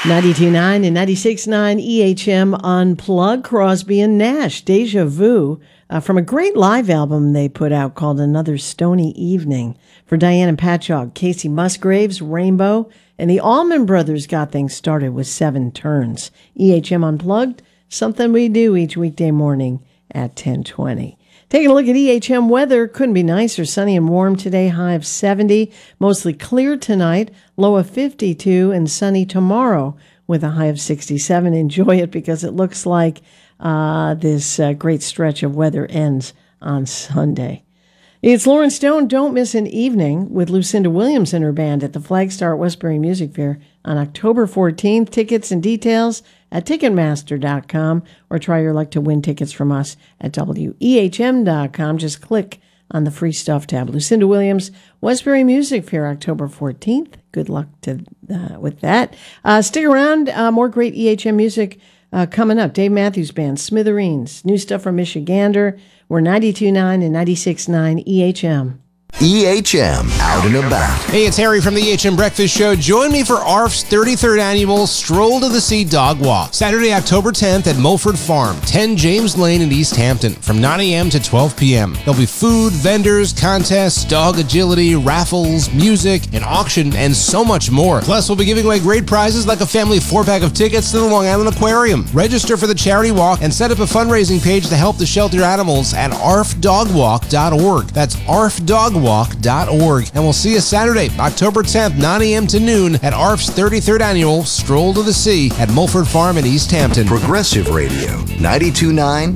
92.9 and 96.9 EHM Unplugged, Crosby and Nash, Deja Vu, from a great live album they put out called Another Stony Evening. For Diane and Patchogue, Casey Musgraves, Rainbow, and the Allman Brothers got things started with 7 Turns. EHM Unplugged, something we do each weekday morning at 10:20. Taking a look at EHM weather, couldn't be nicer. Sunny and warm today, high of 70. Mostly clear tonight, low of 52, and sunny tomorrow with a high of 67. Enjoy it because it looks like this great stretch of weather ends on Sunday. It's Lauren Stone. Don't miss an evening with Lucinda Williams and her band at the Flagstar at Westbury Music Fair on October 14th. Tickets and details at Ticketmaster.com, or try your luck to win tickets from us at WEHM.com. Just click on the free stuff tab. Lucinda Williams, Westbury Music Fair, October 14th. Good luck with that. Stick around. More great EHM music coming up. Dave Matthews Band, Smithereens, new stuff from Michigander. We're 92.9 and 96.9 EHM. EHM Out and About. Hey, it's Harry from the EHM Breakfast Show. Join me for ARF's 33rd annual Stroll to the Sea Dog Walk, Saturday, October 10th at Mulford Farm, 10 James Lane in East Hampton, from 9 a.m. to 12 p.m. There'll be food, vendors, contests, dog agility, raffles, music, an auction, and so much more. Plus, we'll be giving away great prizes like a family 4-pack of tickets to the Long Island Aquarium. Register for the charity walk and set up a fundraising page to help the shelter animals at arfdogwalk.org. That's arfdogwalk.org. And we'll see you Saturday, October 10th, 9 a.m. to noon at ARF's 33rd annual Stroll to the Sea at Mulford Farm in East Hampton. Progressive Radio, 92.9